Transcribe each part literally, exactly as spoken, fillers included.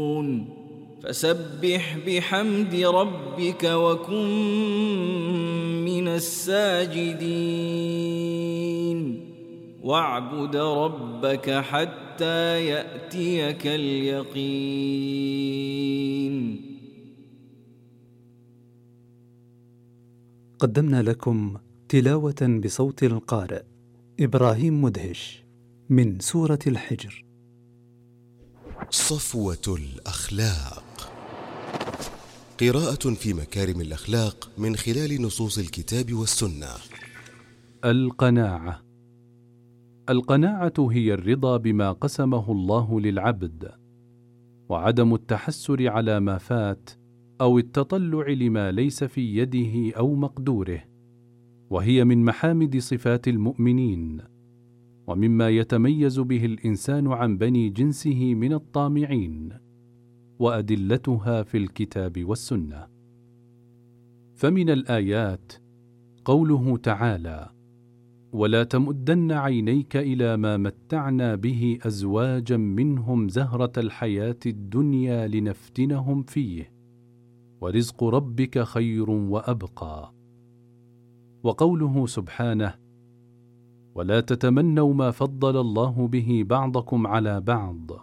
فسبح بحمد ربك وكن من الساجدين واعبد ربك حتى يأتيك اليقين. قدمنا لكم تلاوة بصوت القارئ إبراهيم مدهش من سورة الحجر. صفوة الأخلاق، قراءة في مكارم الأخلاق من خلال نصوص الكتاب والسنة. القناعة. القناعة هي الرضا بما قسمه الله للعبد، وعدم التحسر على ما فات أو التطلع لما ليس في يده أو مقدوره، وهي من محامد صفات المؤمنين، ومما يتميز به الإنسان عن بني جنسه من الطامعين، وأدلتها في الكتاب والسنة. فمن الآيات قوله تعالى: ولا تمدن عينيك إلى ما متعنا به أزواجا منهم زهرة الحياة الدنيا لنفتنهم فيه ورزق ربك خير وأبقى. وقوله سبحانه: ولا تتمنوا ما فضل الله به بعضكم على بعض،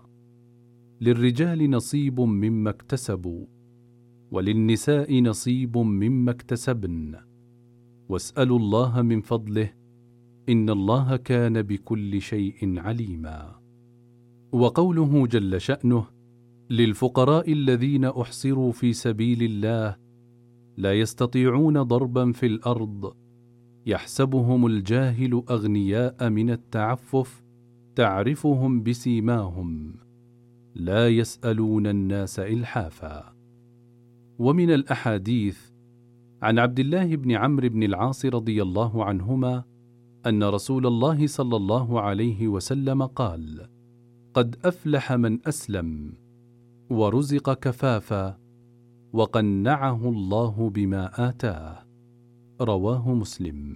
للرجال نصيب مما اكتسبوا وللنساء نصيب مما اكتسبن واسألوا الله من فضله إن الله كان بكل شيء عليما. وقوله جل شأنه: للفقراء الذين أحصروا في سبيل الله لا يستطيعون ضربا في الأرض يحسبهم الجاهل أغنياء من التعفف تعرفهم بسيماهم لا يسألون الناس إلحافا. ومن الأحاديث عن عبد الله بن عمرو بن العاص رضي الله عنهما أن رسول الله صلى الله عليه وسلم قال: قد أفلح من أسلم ورزق كفافا وقنعه الله بما آتاه. رواه مسلم.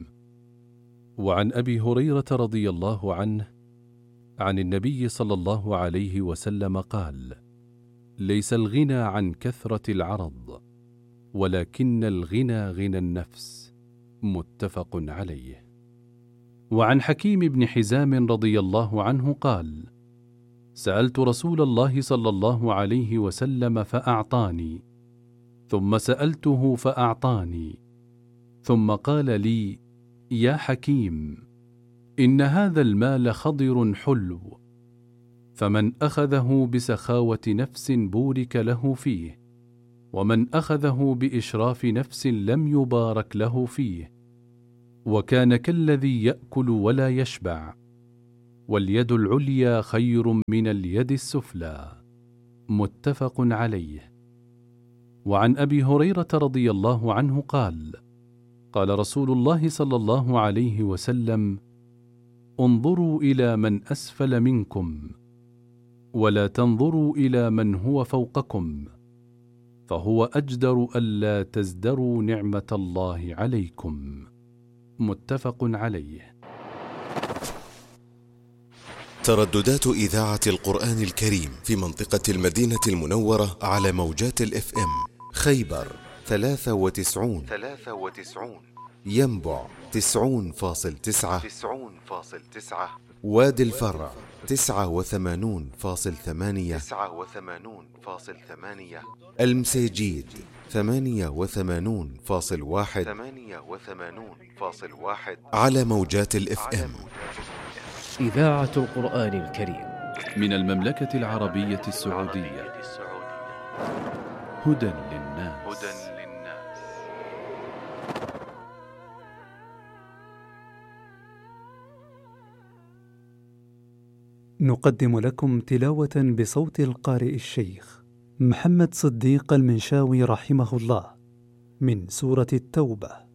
وعن أبي هريرة رضي الله عنه عن النبي صلى الله عليه وسلم قال: ليس الغنى عن كثرة العرض ولكن الغنى غنى النفس. متفق عليه. وعن حكيم بن حزام رضي الله عنه قال: سألت رسول الله صلى الله عليه وسلم فأعطاني، ثم سألته فأعطاني، ثم قال لي: يا حكيم، إن هذا المال خضر حلو، فمن أخذه بسخاوة نفس بورك له فيه، ومن أخذه بإشراف نفس لم يبارك له فيه، وكان كالذي يأكل ولا يشبع، واليد العليا خير من اليد السفلى. متفق عليه. وعن أبي هريرة رضي الله عنه قال: قال رسول الله صلى الله عليه وسلم: انظروا إلى من أسفل منكم ولا تنظروا إلى من هو فوقكم، فهو أجدر ألا تزدروا نعمة الله عليكم. متفق عليه. ترددات إذاعة القرآن الكريم في منطقة المدينة المنورة على موجات الإف إم: خيبر ثلاثة وتسعون ثلاثة وتسعون، ينبع تسعون فاصل تسعة تسعون فاصل تسعة، وادي الفرع تسعة وثمانون فاصل ثمانية تسعة وثمانون فاصل ثمانية، المسيجيد ثمانية وثمانون فاصل واحد ثمانية وثمانون فاصل واحد على موجات الإف إم. إذاعة القرآن الكريم من المملكة العربية السعودية. هدى للناس. نقدم لكم تلاوة بصوت القارئ الشيخ محمد صديق المنشاوي رحمه الله من سورة التوبة.